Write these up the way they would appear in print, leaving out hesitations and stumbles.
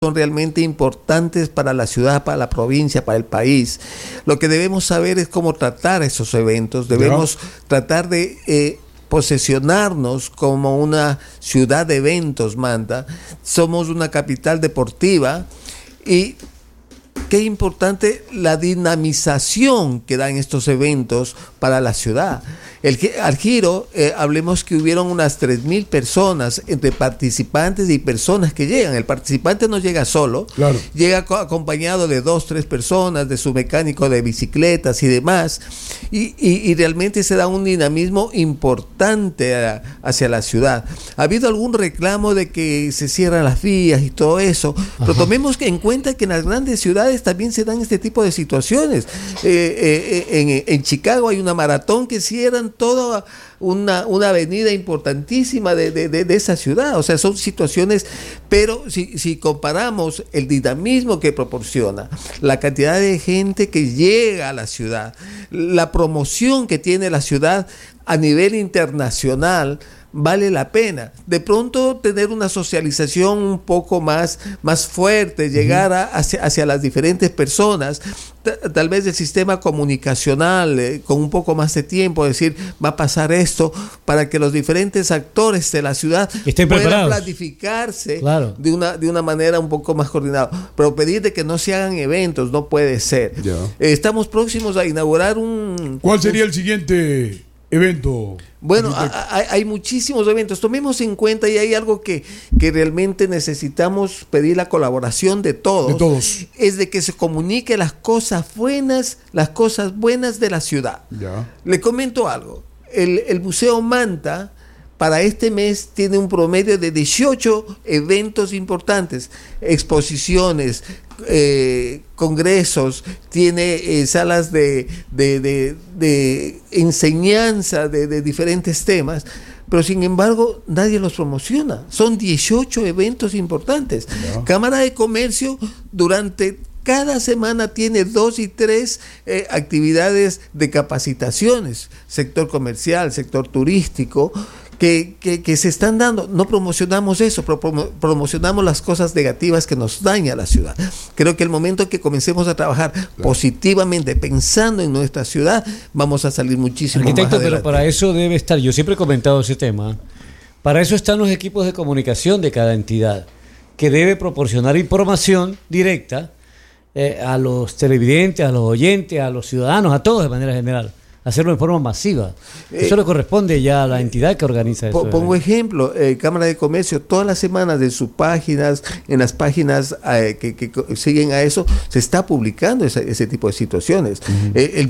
son realmente importantes para la ciudad, para la provincia, para el país. Lo que debemos saber es cómo tratar esos eventos. Debemos tratar de posesionarnos como una ciudad de eventos, Manta. Somos una capital deportiva y qué importante la dinamización que dan estos eventos para la ciudad. Al Giro, hablemos que hubieron unas 3.000 personas entre participantes y personas que llegan. El participante no llega solo, claro, llega acompañado de 2, 3 personas, de su mecánico de bicicletas y demás, y realmente se da un dinamismo importante hacia la ciudad. Ha habido algún reclamo de que se cierran las vías y todo eso, pero tomemos en cuenta que en las grandes ciudades también se dan este tipo de situaciones. En Chicago hay una maratón que cierran toda una avenida importantísima de esa ciudad. O sea, son situaciones, pero si comparamos el dinamismo que proporciona, la cantidad de gente que llega a la ciudad, la promoción que tiene la ciudad a nivel internacional, vale la pena. De pronto tener una socialización un poco más fuerte, llegar hacia las diferentes personas, tal vez el sistema comunicacional con un poco más de tiempo, decir, va a pasar esto, para que los diferentes actores de la ciudad estén puedan preparados, planificarse, claro, de una manera un poco más coordinada. Pero pedir de que no se hagan eventos no puede ser. Estamos próximos a inaugurar ¿Cuál sería el siguiente evento? Bueno, hay muchísimos eventos. Tomemos en cuenta, y hay algo que realmente necesitamos pedir la colaboración de todos. Es de que se comunique las cosas buenas de la ciudad. Le comento algo. El Museo Manta para este mes tiene un promedio de 18 eventos importantes, exposiciones, congresos, tiene salas de enseñanza de diferentes temas, pero sin embargo nadie los promociona. Son 18 eventos importantes. Cámara de Comercio durante cada semana tiene 2 y 3 actividades de capacitaciones, sector comercial, sector turístico, que se están dando. No promocionamos eso, pero promocionamos las cosas negativas que nos daña la ciudad. Creo que el momento que comencemos a trabajar positivamente, pensando en nuestra ciudad, vamos a salir muchísimo más adelante. Pero para eso debe estar, yo siempre he comentado ese tema, para eso están los equipos de comunicación de cada entidad, que debe proporcionar información directa a los televidentes, a los oyentes, a los ciudadanos, a todos de manera general. Hacerlo de forma masiva. Eso le corresponde ya a la entidad que organiza eso. Pongo ejemplo, Cámara de Comercio, todas las semanas de sus páginas, en las páginas que siguen a eso, se está publicando ese tipo de situaciones. El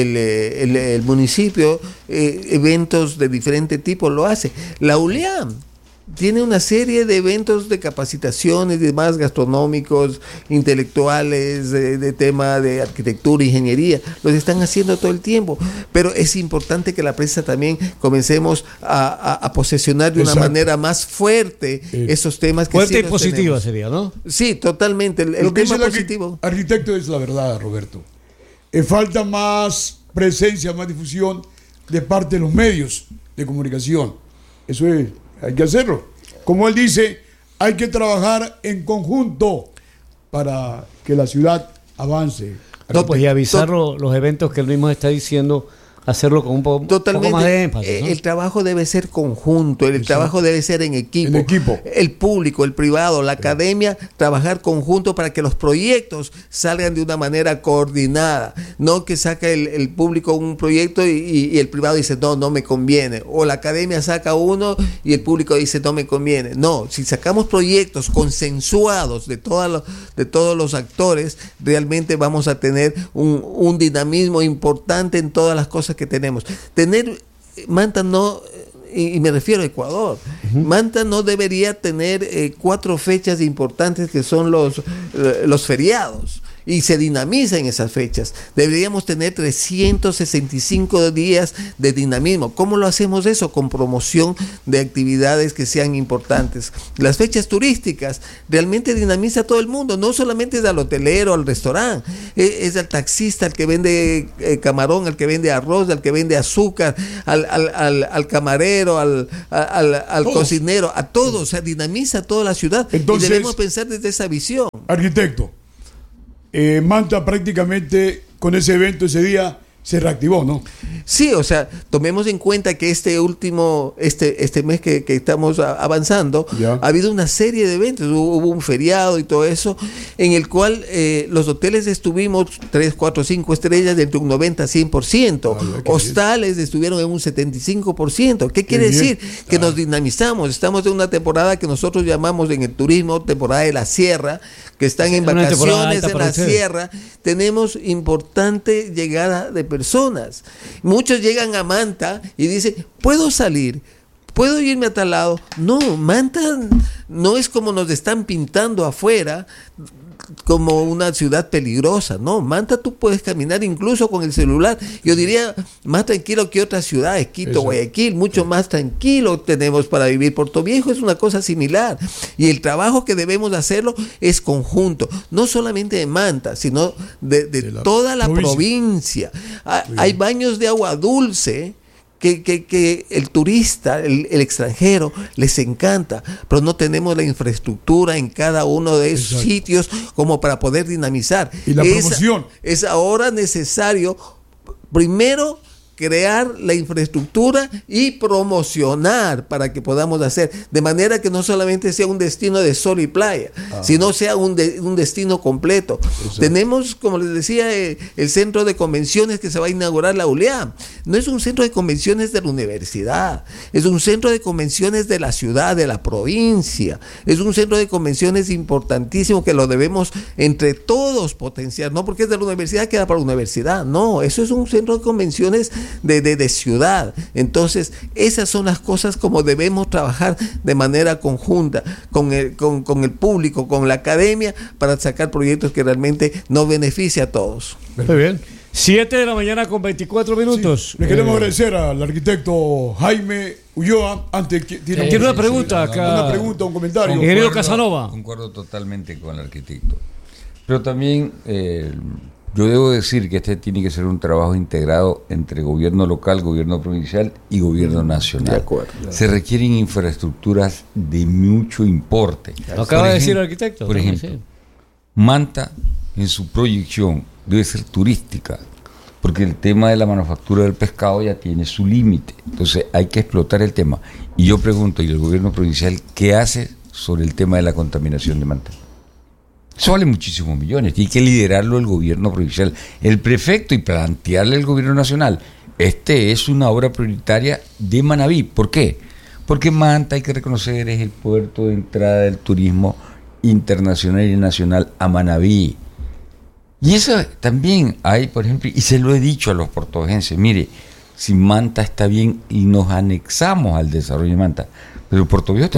municipio, eventos de diferente tipo lo hace. La ULEAM tiene una serie de eventos de capacitaciones y demás, gastronómicos, intelectuales, de tema de arquitectura, ingeniería, los están haciendo todo el tiempo, pero es importante que la prensa también comencemos a posesionar de una manera más fuerte esos temas que fuerte y positiva sería, ¿no? Sí, totalmente, el tema positivo. Arquitecto, es la verdad, Roberto. Falta más presencia, más difusión de parte de los medios de comunicación. Eso es, hay que hacerlo. Como él dice, hay que trabajar en conjunto para que la ciudad avance. No, pues y avisar los eventos que él mismo está diciendo, hacerlo con un poco más de énfasis, ¿no? El trabajo debe ser conjunto, el trabajo debe ser en equipo. El público, el privado, la academia, trabajar conjunto para que los proyectos salgan de una manera coordinada. No que saca el público un proyecto y el privado dice, no me conviene. O la academia saca uno y el público dice, no me conviene. No, si sacamos proyectos consensuados de todos los actores, realmente vamos a tener un dinamismo importante en todas las cosas que tenemos. Manta no, y me refiero a Ecuador, Manta no debería tener 4 fechas importantes que son los feriados. y se dinamiza en esas fechas. Deberíamos tener 365 días de dinamismo. ¿Cómo lo hacemos eso? Con promoción de actividades que sean importantes. Las fechas turísticas realmente dinamiza a todo el mundo, no solamente es al hotelero, al restaurante, es al taxista, al que vende camarón, al que vende arroz, al que vende azúcar, al camarero, al cocinero, a todos, o sea, dinamiza a toda la ciudad. Entonces, y debemos pensar desde esa visión. Arquitecto, Manta prácticamente con ese evento, ese día, se reactivó, ¿no? Sí, o sea, tomemos en cuenta que este mes que estamos avanzando, ya ha habido una serie de eventos, hubo un feriado y todo eso, en el cual los hoteles estuvimos 3, 4, 5 estrellas entre un 90 a 100%, hostales estuvieron en un 75%. ¿Qué quiere decir? Que nos dinamizamos, estamos en una temporada que nosotros llamamos en el turismo temporada de la sierra, que están en vacaciones en la sierra. Tenemos importante llegada de personas. Muchos llegan a Manta y dicen, ¿puedo salir? ¿Puedo irme a tal lado? No, Manta no es como nos están pintando afuera, como una ciudad peligrosa. No, Manta tú puedes caminar incluso con el celular. Yo diría más tranquilo que otras ciudades, Quito, eso. Guayaquil, mucho más tranquilo tenemos para vivir. Puerto Viejo es una cosa similar. Y el trabajo que debemos hacerlo es conjunto, no solamente de Manta, sino de toda la provincia. Hay baños de agua dulce que el turista, el extranjero, les encanta, pero no tenemos la infraestructura en cada uno de esos sitios como para poder dinamizar. Y la promoción. Es ahora necesario, primero, crear la infraestructura y promocionar para que podamos hacer, de manera que no solamente sea un destino de sol y playa, sino sea un destino completo. Exacto. Tenemos, como les decía, el centro de convenciones que se va a inaugurar, la ULEA. No es un centro de convenciones de la universidad, es un centro de convenciones de la ciudad, de la provincia. Es un centro de convenciones importantísimo que lo debemos entre todos potenciar, no porque es de la universidad queda para la universidad, no, eso es un centro de convenciones de ciudad. Entonces, esas son las cosas como debemos trabajar de manera conjunta con el público, con la academia, para sacar proyectos que realmente nos beneficien a todos. Muy bien. 7 de la mañana con 24 minutos. Sí. Le queremos agradecer al arquitecto Jaime Ulloa. Antes tiene una pregunta acá. Una pregunta, un comentario. Ingeniero Casanova. Concuerdo totalmente con el arquitecto. Pero también yo debo decir que este tiene que ser un trabajo integrado entre gobierno local, gobierno provincial y gobierno nacional. De acuerdo. Se requieren infraestructuras de mucho importe. Lo acaba de decir el arquitecto. Por ejemplo, Manta en su proyección debe ser turística, porque el tema de la manufactura del pescado ya tiene su límite. Entonces hay que explotar el tema. Y yo pregunto, ¿y el gobierno provincial qué hace sobre el tema de la contaminación de Manta? Eso vale muchísimos millones, tiene que liderarlo el gobierno provincial, el prefecto, y plantearle al gobierno nacional. Este es una obra prioritaria de Manabí. ¿Por qué? Porque Manta, hay que reconocer, es el puerto de entrada del turismo internacional y nacional a Manabí. Y eso también hay, por ejemplo, y se lo he dicho a los portovenses, mire, si Manta está bien y nos anexamos al desarrollo de Manta, pero Puerto Viejo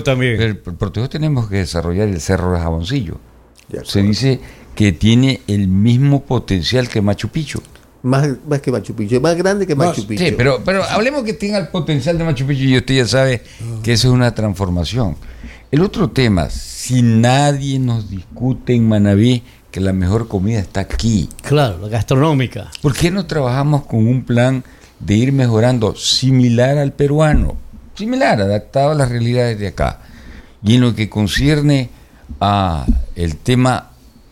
tenemos que desarrollar el Cerro de Jaboncillo. Se dice que tiene el mismo potencial que Machu Picchu. Más que Machu Picchu, más grande que Machu Picchu. Sí, pero hablemos que tenga el potencial de Machu Picchu y usted ya sabe que eso es una transformación. El otro tema, si nadie nos discute en Manabí que la mejor comida está aquí. Claro, la gastronómica. ¿Por qué no trabajamos con un plan de ir mejorando similar al peruano? Similar, adaptado a las realidades de acá. Y en lo que concierne a el tema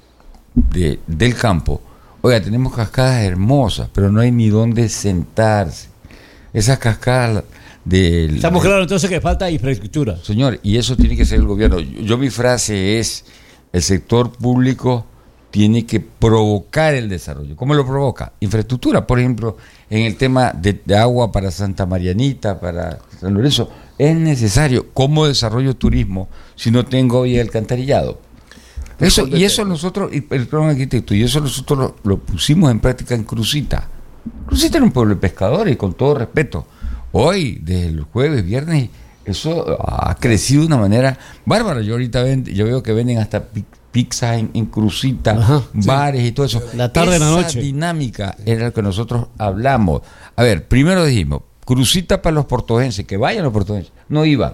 del campo, oiga, tenemos cascadas hermosas, pero no hay ni dónde sentarse. Esas cascadas estamos claros entonces que falta infraestructura. Señor, y eso tiene que ser el gobierno. Mi frase es, el sector público tiene que provocar el desarrollo. ¿Cómo lo provoca? Infraestructura, por ejemplo, en el tema de agua para Santa Marianita, para San Lorenzo, es necesario. ¿Cómo desarrollo turismo si no tengo hoy alcantarillado? Eso nosotros, perdón, arquitecto, y eso nosotros lo pusimos en práctica en Crucita. Crucita era un pueblo de pescadores, y con todo respeto. Hoy, desde el jueves, viernes, eso ha crecido de una manera bárbara. Yo ahorita yo veo que venden hasta pizzas en Crucita, Ajá, bares y todo eso. La tarde en la noche. Esa dinámica era lo que nosotros hablamos. A ver, primero dijimos, Crucita para los portugueses, que vayan los portugueses. No iban.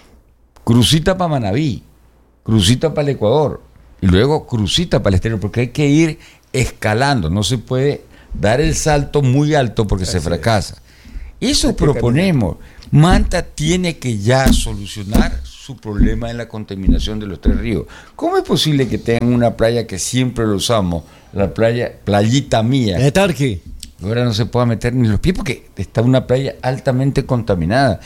Crucita para Manabí, Crucita para el Ecuador, y luego Crucita para el exterior, porque hay que ir escalando, no se puede dar el salto muy alto porque se fracasa. Eso proponemos. Manta tiene que ya solucionar su problema de la contaminación de los 3 ríos. ¿Cómo es posible que tengan una playa que siempre lo usamos, la playita mía? Etarqui. Ahora no se pueda meter ni los pies porque está una playa altamente contaminada.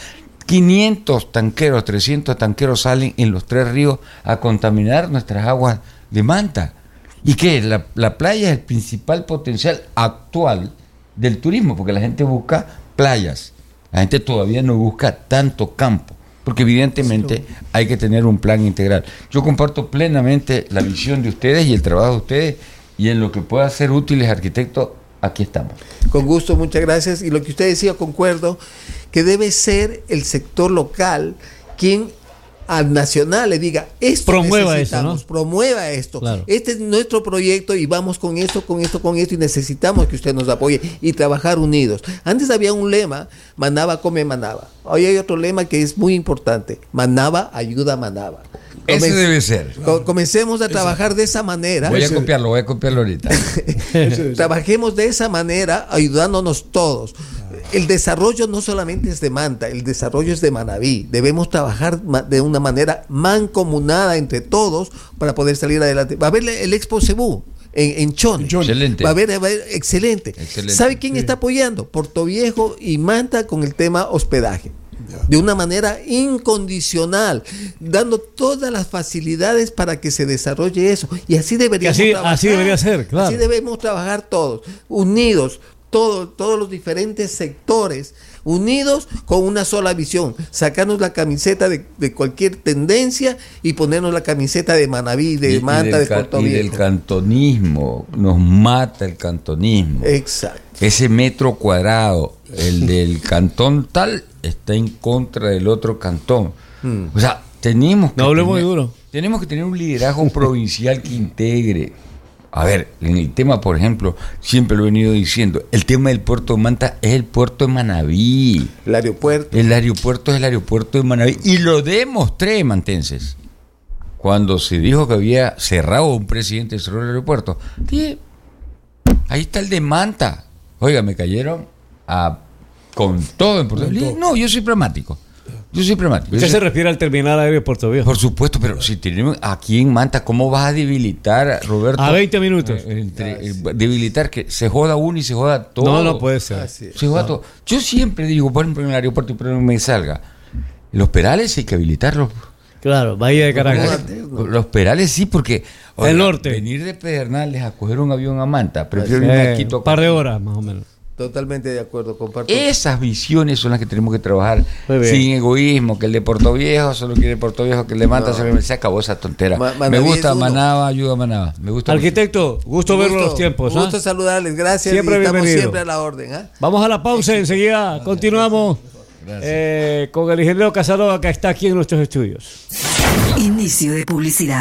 500 tanqueros, 300 tanqueros salen en los 3 ríos a contaminar nuestras aguas de Manta. ¿Y qué? La playa es el principal potencial actual del turismo, porque la gente busca playas. La gente todavía no busca tanto campo, porque evidentemente hay que tener un plan integral. Yo comparto plenamente la visión de ustedes y el trabajo de ustedes, y en lo que pueda ser útiles, arquitectos, aquí estamos. Con gusto, muchas gracias. Y lo que usted decía, concuerdo, que debe ser el sector local quien al nacional le diga, esto promueva necesitamos, eso, ¿no? Promueva esto. Claro. Este es nuestro proyecto y vamos con esto, y necesitamos que usted nos apoye y trabajar unidos. Antes había un lema, Manaba come Manaba. Hoy hay otro lema que es muy importante, Manaba ayuda a Manaba. Ese debe ser. Comencemos a trabajar de esa manera. Voy a copiarlo ahorita. Trabajemos de esa manera, ayudándonos todos. El desarrollo no solamente es de Manta, el desarrollo es de Manabí. Debemos trabajar de una manera mancomunada entre todos para poder salir adelante. Va a haber el Expo Cebú en Chone. Excelente. Va a haber excelente. ¿Sabe quién está apoyando? Portoviejo y Manta con el tema hospedaje. De una manera incondicional, dando todas las facilidades para que se desarrolle eso. Y así deberíamos trabajar. Así debería ser, claro. Así debemos trabajar todos, unidos, todos los diferentes sectores, unidos con una sola visión. Sacarnos la camiseta de cualquier tendencia y ponernos la camiseta de Manabí, de Manta, de Portoviejo. Y del cantonismo, nos mata el cantonismo. Exacto. Ese metro cuadrado, el del cantón tal, está en contra del otro cantón. O sea, tenemos que tener un liderazgo provincial que integre. A ver, en el tema, por ejemplo, siempre lo he venido diciendo, el tema del puerto de Manta es el puerto de Manabí. El aeropuerto. El aeropuerto es el aeropuerto de Manabí. Y lo demostré, mantenses. Cuando se dijo que había cerrado un presidente cerró el aeropuerto, dije, ahí está el de Manta. Oiga, me cayeron con todo en Puerto Viejo. No, yo soy pragmático. ¿Usted se refiere al terminal aéreo de Puerto Viejo? Por supuesto, pero si tenemos aquí en Manta, ¿cómo vas a debilitar, Roberto? A 20 minutos. Debilitar que se joda uno y se joda todo. No puede ser. Se joda todo. Yo siempre digo, por ejemplo, en el aeropuerto, pero no me salga. Los perales hay que habilitarlos. Claro, Bahía de Caracas. Los perales sí, porque el norte. Venir de Pedernales a coger un avión a Manta, prefiero irme a Quito. Un par de horas, más o menos. Totalmente de acuerdo, comparto. Esas visiones son las que tenemos que trabajar sin egoísmo, que el de Portoviejo solo quiere Portoviejo, que el de Manta se acabó esa tontera. Me gusta Manaba, ayuda a Manaba. Me gusta arquitecto, gusto verlo los tiempos. Gusto saludarles, gracias. Siempre estamos siempre a la orden. Vamos a la pausa, enseguida continuamos con el ingeniero Casanova, que está aquí en nuestros estudios. Inicio de publicidad.